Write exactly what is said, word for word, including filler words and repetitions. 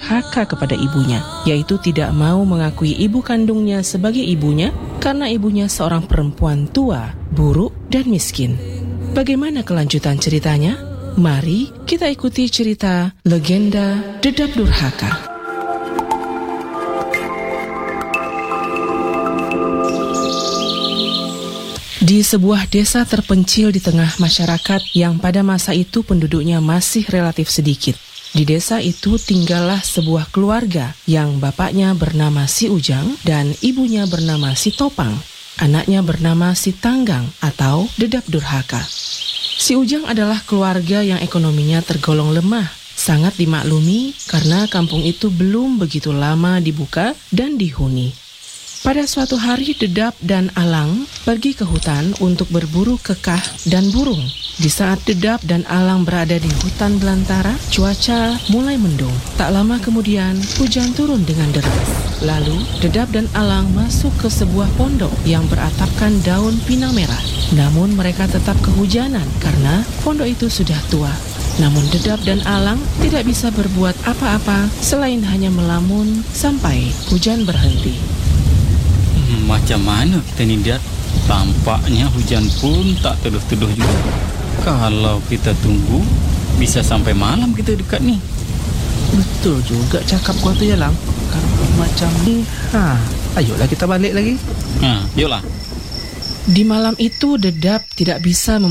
durhaka kepada ibunya, yaitu tidak mau mengakui ibu kandungnya sebagai ibunya karena ibunya seorang perempuan tua, buruk, dan miskin. Bagaimana kelanjutan ceritanya? Mari kita ikuti cerita legenda Dedap Durhaka. Di sebuah desa terpencil di tengah masyarakat yang pada masa itu penduduknya masih relatif sedikit. Di desa itu tinggallah sebuah keluarga yang bapaknya bernama Si Ujang dan ibunya bernama Si Topang. Anaknya bernama Si Tanggang atau Dedap Durhaka. Si Ujang adalah keluarga yang ekonominya tergolong lemah, sangat dimaklumi karena kampung itu belum begitu lama dibuka dan dihuni. Pada suatu hari Dedap dan Alang pergi ke hutan untuk berburu kekah dan burung. Di saat Dedap dan Alang berada di hutan belantara, cuaca mulai mendung. Tak lama kemudian, hujan turun dengan deras. Lalu, Dedap dan Alang masuk ke sebuah pondok yang beratapkan daun pinang merah. Namun mereka tetap kehujanan karena pondok itu sudah tua. Namun Dedap dan Alang tidak bisa berbuat apa-apa selain hanya melamun sampai hujan berhenti. Hmm, macam mana kita ni, Dad? Tampaknya hujan pun tak teduh-teduh juga. Kalau kita tunggu, bisa sampai malam kita dekat ni. Betul juga cakap kau tu ya, Lang. Kalau macam ni, ha, ayolah kita balik lagi. Ha, yolah. Di malam itu Dedap tidak bisa